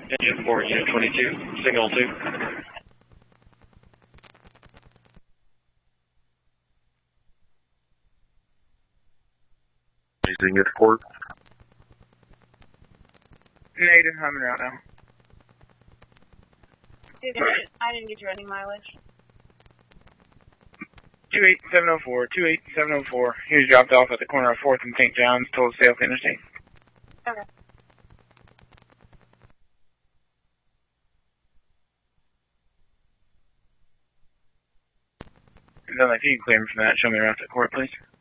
Engine 4, Unit 22, signal 2. Using it port. Negative, I'm en route now. I didn't get you any mileage. 28704, 28704. He was dropped off at the corner of 4th and St. John's, told to stay off the interstate. Okay. And then if you can clear him from that, show me around to court, please.